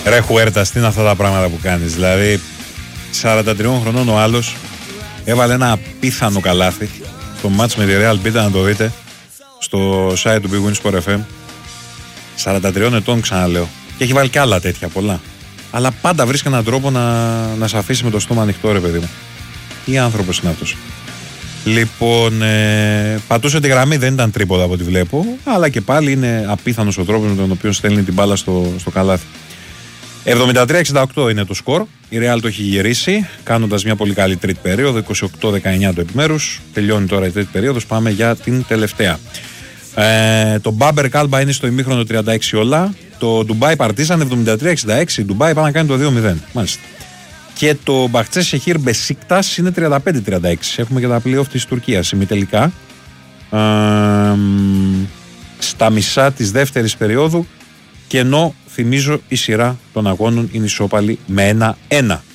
Ρε Χουέρτας, τι είναι αυτά τα πράγματα που κάνεις? Δηλαδή 43 χρονών ο άλλος έβαλε ένα απίθανο καλάθι στο μάτς με τη Real. Μπείτε να το δείτε στο site του Big Win Sport FM. 43 ετών, ξαναλέω, και έχει βάλει και άλλα τέτοια πολλά. Αλλά πάντα βρίσκει έναν τρόπο να σε αφήσει με το στόμα ανοιχτό, ρε παιδί μου. Τι άνθρωπος είναι αυτός? Λοιπόν, πατούσε τη γραμμή, δεν ήταν τρίποδα από ό,τι βλέπω, αλλά και πάλι είναι απίθανος ο τρόπος με τον οποίο στέλνει την μπάλα στο καλάθι. 73-68 είναι το σκορ. Η Real το έχει γυρίσει, κάνοντας μια πολύ καλή τρίτη περίοδο, 28-19 το επιμέρους. Τελειώνει τώρα η τρίτη περίοδος, πάμε για την τελευταία. Το Μπάμπερ Κάλμπα είναι στο ημίχρονο 36 όλα. Το Ντουμπάι Παρτίζαν 73-66. Η Ντουμπάι πάει να κάνει το 2-0. Μάλιστα. Και το Μπαχτσέ Σεχίρ Μπεσίκτας είναι 35-36. Έχουμε και τα play-off της Τουρκίας, ημιτελικά. Στα μισά της δεύτερης περίοδου. Και ενώ θυμίζω η σειρά των αγώνων είναι ισόπαλη με 1-1.